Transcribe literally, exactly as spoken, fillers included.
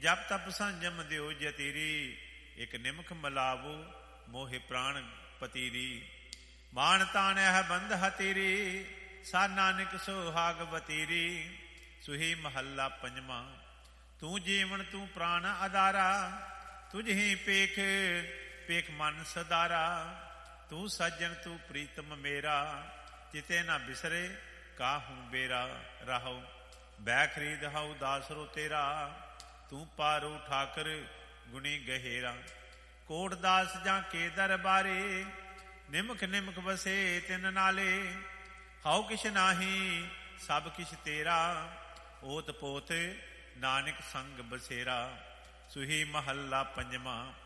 ਜਪ ਤਪ ਸੰਜਮ ਦਿਓ ਜਤੀਰੀ, ਇਕ ਨਿਮਖ ਮਲਾਵੋ ਮੋਹਿ ਪ੍ਰਾਣ ਪਤੀਰੀ। ਮਾਨ ਤਾਨ ਹੈ ਬੰਧ ਹਤੀਰੀ, ਸਾ ਨਾਨਕ ਸੁਹਾਗ ਵਤੀਰੀ। ਸੁਹੀ ਮਹੱਲਾ ਪੰਜਵਾਂ। ਤੂੰ ਜੀਵਨ ਤੂੰ ਪ੍ਰਾਣ ਆਧਾਰਾ, ਤੁਝ ਹੀ ਪੇਖ ਪੇਖ ਮਨ ਸਦਾਰਾ। ਤੂੰ ਸੱਜਣ ਤੂੰ ਪ੍ਰੀਤਮ ਮੇਰਾ, ਚਿਤੇ ਨਾ ਬਿਸਰੇ ਕਾਹੂ ਬੇਰਾ। ਰਾਹੋ ਬੈ ਖਰੀਦ ਹਾਉ ਦਾਸਰੋ ਤੇਰਾ, ਤੂੰ ਪਾਰੋ ਠਾਕਰ ਗੁਣੀ ਗਹਿਰਾ। ਕੋਟ ਦਾਸ ਜਾਂ ਕੇ ਦਰਬਾਰੇ, ਨਿਮਖ ਨਿਮਖ ਵਸੇ ਤਿਨ ਨਾਲੇ। ਹਾਉ ਕਿਛ ਨਾਹੀ ਸਭ ਕਿਛ ਤੇਰਾ, ਓਤ ਪੋਤ ਨਾਨਕ ਸੰਗ ਬਸੇਰਾ। ਸੁਹੀ ਮਹੱਲਾ ਪੰਜਵਾਂ।